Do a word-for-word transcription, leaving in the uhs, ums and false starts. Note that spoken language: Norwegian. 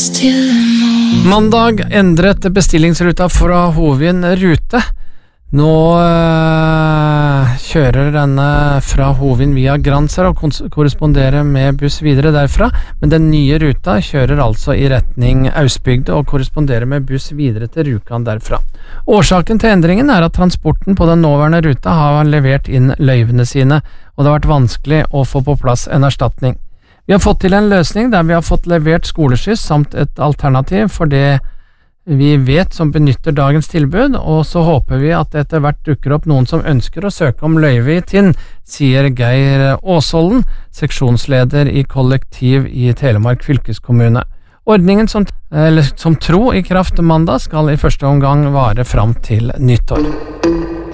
Mandag endret bestillingsruta fra Hovin rute. Nå øh, kjører denne fra Hovin via Gransher og korresponderer med buss videre derfra, men den nye ruta kjører altså i retning Ausbygde og korresponderer med buss videre til Rjukan derfra. Årsaken til endringen er at transporten på den nåværende ruta har levert inn løyvene sine, og det har vært vanskelig å få på plass en erstatning. Vi har fått til en løsning der vi har fått levert skoleskyss samt et alternativ for det vi vet som benytter dagens tilbud, og så håper vi at det etter hvert dukker opp noen som ønsker å søke om løyve i Tinn, sier Geir Åsholden, seksjonsleder i kollektiv i Telemark fylkeskommune. Ordningen som, eller, som tro i kraft mandag skal i første omgang vare fram til nyttår.